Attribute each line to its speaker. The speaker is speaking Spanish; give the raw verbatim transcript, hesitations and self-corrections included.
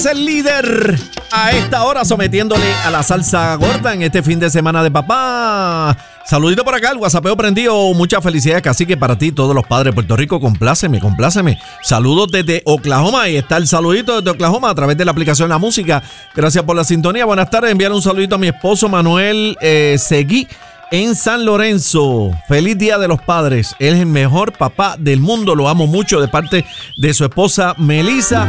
Speaker 1: Es el líder a esta hora sometiéndole a la salsa gorda en este fin de semana de papá. Saludito por acá, el WhatsAppeo prendido. Muchas felicidades, cacique, para ti, todos los padres de Puerto Rico. Compláceme, compláceme. Saludos desde Oklahoma. Ahí está el saludito desde Oklahoma a través de la aplicación La Música. Gracias por la sintonía. Buenas tardes. Enviar un saludito a mi esposo Manuel eh, Seguí en San Lorenzo. Feliz Día de los Padres. Él es el mejor papá del mundo. Lo amo mucho de parte de su esposa Melissa.